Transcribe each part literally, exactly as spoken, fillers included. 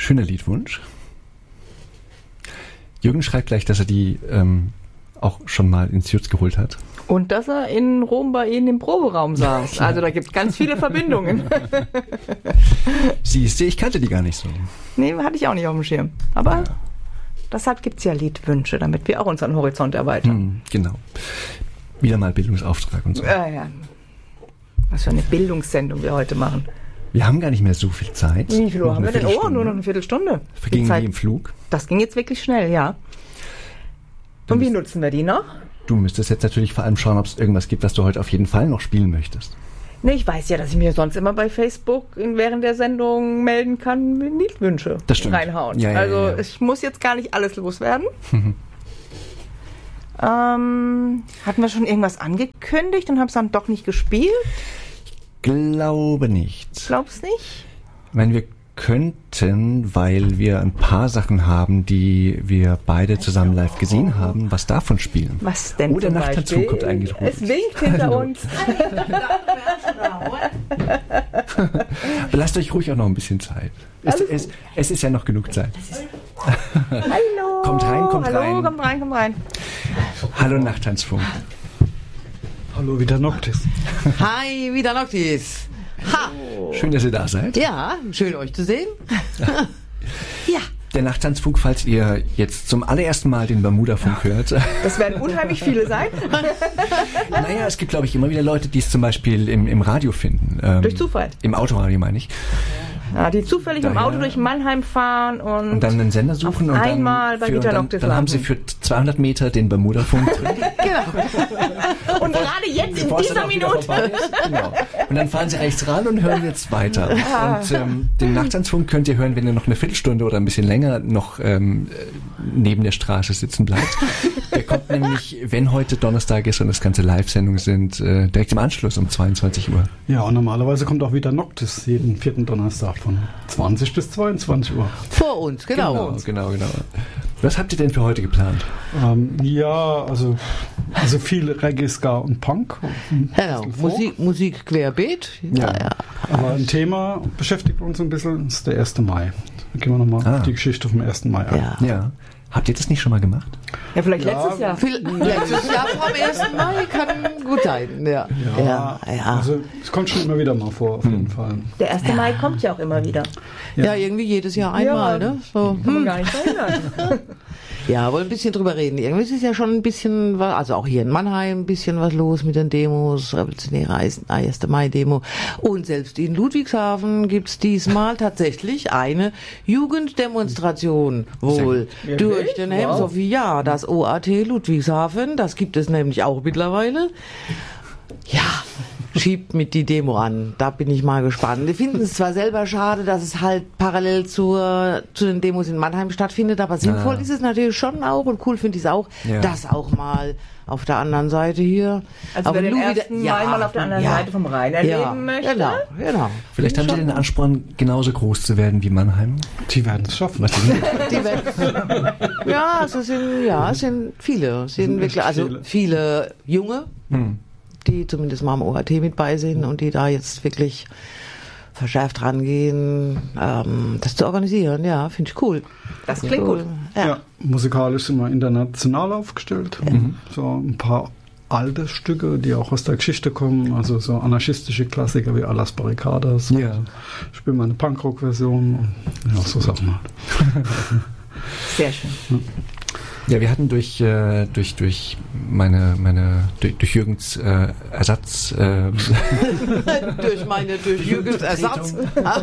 Schöner Liedwunsch. Jürgen schreibt gleich, dass er die ähm, auch schon mal ins Jutz geholt hat. Und dass er in Rom bei Ihnen im Proberaum saß. Also da gibt es ganz viele Verbindungen. Siehst du, ich kannte die gar nicht so. Nee, hatte ich auch nicht auf dem Schirm. Aber ja. Deshalb gibt es ja Liedwünsche, damit wir auch unseren Horizont erweitern. Hm, genau. Wieder mal Bildungsauftrag und so. Ja, ja. Was für eine Bildungssendung wir heute machen. Wir haben gar nicht mehr so viel Zeit. Wie viel Uhr haben wir denn? Oh, nur noch eine Viertelstunde. Verging wie im Flug. Das ging jetzt wirklich schnell, ja. Und wie nutzen wir die noch? Du müsstest jetzt natürlich vor allem schauen, ob es irgendwas gibt, was du heute auf jeden Fall noch spielen möchtest. Nee, ich weiß ja, dass ich mir sonst immer bei Facebook während der Sendung melden kann, Liedwünsche das stimmt. reinhauen. Ja, ja, also ja, ja. ich muss jetzt gar nicht alles loswerden. ähm, hatten wir schon irgendwas angekündigt und haben es dann doch nicht gespielt? Glaube nicht. Glaubst nicht? Ich meine, wir könnten, weil wir ein paar Sachen haben, die wir beide zusammen live gesehen haben, was davon spielen. Was denn? Oh, der Nachttanzfunk kommt eingetrudelt. Es winkt hinter uns. Lasst euch ruhig auch noch ein bisschen Zeit. Es, es, es ist ja noch genug Zeit. Hallo. Kommt rein, kommt Hallo, rein. kommt rein, kommt rein. Hallo Nachttanzfunk. Hallo, wieder Noctis. Hi, wieder Noctis. Ha. Schön, dass ihr da seid. Ja, schön euch zu sehen. Ja. Der Nachttanzfunk, falls ihr jetzt zum allerersten Mal den Bermuda-Funk hört. Das werden unheimlich viele sein. Naja, es gibt, glaube ich, immer wieder Leute, die es zum Beispiel im, im Radio finden. Ähm, Durch Zufall. Im Autoradio, meine ich. Ja, die zufällig Daher, im Auto durch Mannheim fahren und, und dann einen Sender suchen und einmal dann, bei für, Dieter dann, Noctis dann haben sie für zweihundert Meter den Bermuda-Funk drin. Genau. Und gerade jetzt in dieser Minute. Genau. Und dann fahren sie rechts ran und hören jetzt weiter. Ah. Und ähm, den Nachttanzfunk könnt ihr hören, wenn ihr noch eine Viertelstunde oder ein bisschen länger noch ähm, neben der Straße sitzen bleibt. Der kommt nämlich, wenn heute Donnerstag ist und das ganze Live-Sendungen sind, äh, direkt im Anschluss um zweiundzwanzig Uhr. Ja, und normalerweise kommt auch wieder Noctis jeden vierten Donnerstag von zwanzig bis zweiundzwanzig Uhr. Vor uns, genau. Genau, genau, genau. Was habt ihr denn für heute geplant? Ähm, ja, also, also viel Reggae, Ska und Punk. Genau, Musik, Musik querbeet. Ja, Ja, ja. aber ein Thema beschäftigt uns ein bisschen, das ist der erste Mai. Da gehen wir nochmal Ah. die Geschichte vom ersten Mai an. Ja. Ja. Habt ihr das nicht schon mal gemacht? Ja, vielleicht Ja, letztes Jahr. Viel, letztes Jahr vom ersten Mai kann gut sein. Ja, ja, ja. Also es kommt schon immer wieder mal vor, auf jeden Fall. Der erste Mai kommt ja auch immer wieder. Ja, irgendwie jedes Jahr einmal, Ja. ne? So, Kann man hm. gar nicht verhindern. Ja, wollen ein bisschen drüber reden. Irgendwie ist es ja schon ein bisschen, was, also auch hier in Mannheim ein bisschen was los mit den Demos, revolutionäre erste Mai-Demo. Und selbst in Ludwigshafen gibt's diesmal tatsächlich eine Jugenddemonstration wohl Wirklich? durch den Helm. Wow. So wie ja, das O A T Ludwigshafen, das gibt es nämlich auch mittlerweile. Ja. Schiebt mit die Demo an. Da bin ich mal gespannt. Wir finden es zwar selber schade, dass es halt parallel zur, zu den Demos in Mannheim stattfindet, aber sinnvoll Ah. ist es natürlich schon auch und cool finde ich es auch, Ja. das auch mal auf der anderen Seite hier. Also auf wer den Lu- ersten ja, Mai mal auf der anderen ja, Seite vom Rhein erleben ja, möchte. Genau, genau. Vielleicht haben sie den Ansporn, genauso groß zu werden wie Mannheim. Die werden es schaffen. Die werden, ja, also es sind, ja, es sind viele, es sind Sind wirklich, echt also viele. viele Junge, Hm. die zumindest mal am O A T mit bei sind und die da jetzt wirklich verschärft rangehen, ähm, das zu organisieren, ja, finde ich cool. Das klingt gut. Ja. Ja, musikalisch sind wir international aufgestellt. So ein paar alte Stücke, die auch aus der Geschichte kommen, also so anarchistische Klassiker wie Alas Barricadas. Ja. Spielen wir eine Punkrock-Version und ja, so Sachen halt. Sehr schön. Ja, wir hatten durch äh, durch durch meine meine durch, durch Jürgens äh, Ersatz äh, durch meine, durch Jürgens Ersatz.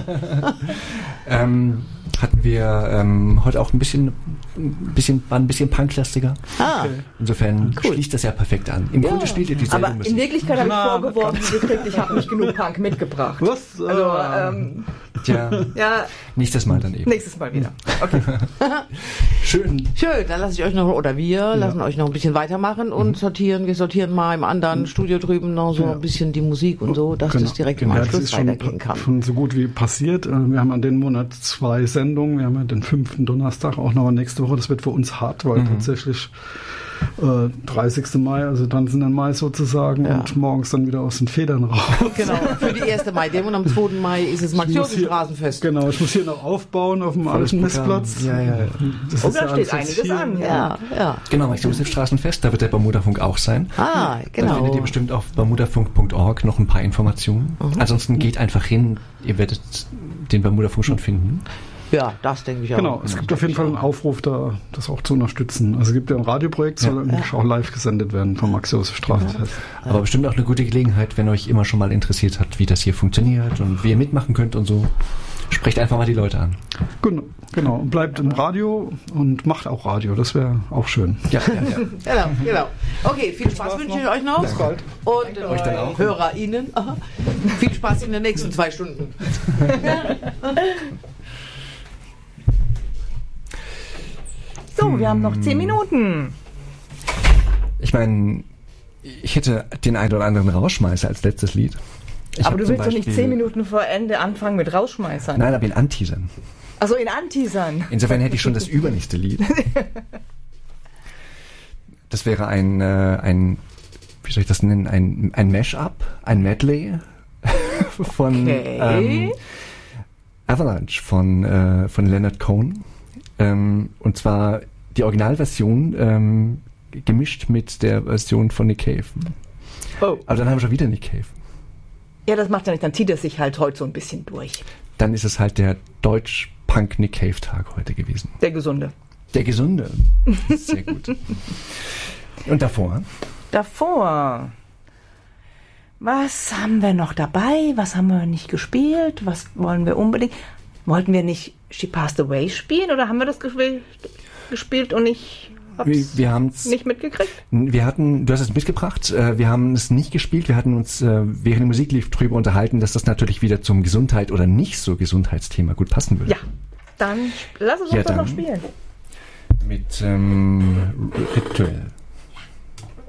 ähm, hatten wir ähm, heute auch ein bisschen ein bisschen war ein bisschen punklastiger. Ah, Insofern Cool. schließt das ja perfekt an. Im Ja. Grunde spielt ihr dieselbe Aber in Musik. Wirklichkeit habe ich Na, vorgeworfen gekriegt, ich habe nicht genug Punk mitgebracht. Was? Also, ähm, Tja, ja, nächstes Mal dann eben. nächstes Mal wieder. Okay. Schön. schön, dann lasse ich euch noch, oder wir lassen euch noch ein bisschen weitermachen und sortieren, wir sortieren mal im anderen Studio drüben noch so Ja. ein bisschen die Musik und so, dass Genau. das direkt im Ja, das Anschluss ist schon, weitergehen kann. schon so gut wie passiert. Äh, Wir haben an den Monat zwei Sendungen. Wir haben ja den fünften Donnerstag auch noch nächste Woche. Das wird für uns hart, weil tatsächlich äh, dreißigsten Mai, also tanzenden Mai sozusagen Ja. und morgens dann wieder aus den Federn raus. Genau, für die erste Mai-Demo und am zweiten Mai ist es Ich muss hier- Max-Josef-Straßenfest. Genau, ich muss hier noch aufbauen auf dem Volles alten Programm. Messplatz. Ja, ja. Das Oh, ist da ja alles steht jetzt einiges hier. an. Ja. Ja, ja. Genau, Max-Josef-Straßenfest, da wird der Bermuda-Funk auch sein. Ah, Da genau. findet ihr bestimmt auf bermudafunk punkt org noch ein paar Informationen. Ansonsten geht einfach hin, ihr werdet den Bermudafunk schon finden. Ja, das denke ich auch. Genau, es gibt auf jeden Fall einen Aufruf, da das auch zu unterstützen. Also es gibt ja ein Radioprojekt, soll nämlich auch live gesendet werden vom Max-Josef-Straßenfest. Aber bestimmt auch eine gute Gelegenheit, wenn euch immer schon mal interessiert hat, wie das hier funktioniert und wie ihr mitmachen könnt und so. Sprecht einfach mal die Leute an. Genau, genau. Und bleibt im Radio und macht auch Radio, das wäre auch schön. Ja, ja, ja. Genau, genau. Okay, viel Spaß wünsche ich euch noch. Bis bald. Und den Euch dann auch. HörerInnen. Aha. Viel Spaß in den nächsten zwei Stunden. So, wir haben noch zehn Minuten. Ich meine, ich hätte den einen oder anderen Rausschmeißer als letztes Lied. Ich Aber hab du zum willst doch nicht Beispiel- zehn Minuten vor Ende anfangen mit Rausschmeißern. Nein, aber in Anteasern. Also in Anteasern. Insofern hätte ich schon das übernächste Lied. Das wäre ein, äh, ein, wie soll ich das nennen, ein, ein Mash-up, ein Medley von Okay. ähm, Avalanche von, äh, von Leonard Cohen. Ähm, und zwar die Originalversion ähm, gemischt mit der Version von Nick Cave. Oh. Aber dann haben wir schon wieder Nick Cave. Ja, das macht er nicht. Dann zieht er sich halt heute so ein bisschen durch. Dann ist es halt der Deutsch-Punk-Nick Cave-Tag heute gewesen. Der Gesunde. Der Gesunde. Sehr gut. Und davor? Davor. Was haben wir noch dabei? Was haben wir nicht gespielt? Was wollen wir unbedingt? Wollten wir nicht She Passed Away spielen oder haben wir das gespielt, gespielt und ich hab's Wir, wir haben es nicht mitgekriegt? Wir hatten, du hast es mitgebracht, äh, wir haben es nicht gespielt, wir hatten uns, äh, während die Musik lief, drüber unterhalten, dass das natürlich wieder zum Gesundheit oder nicht so Gesundheitsthema gut passen würde. Ja. Dann lass uns Ja, doch noch dann. spielen. Mit ähm, Rituell.